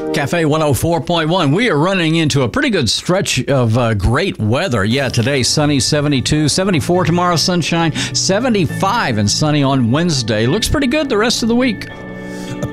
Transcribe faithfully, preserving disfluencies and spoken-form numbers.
Cafe one oh four point one. We are running into a pretty good stretch of uh, great weather. Yeah, today sunny, seventy-two, seventy-four tomorrow, sunshine, seventy-five and sunny on Wednesday. Looks pretty good the rest of the week.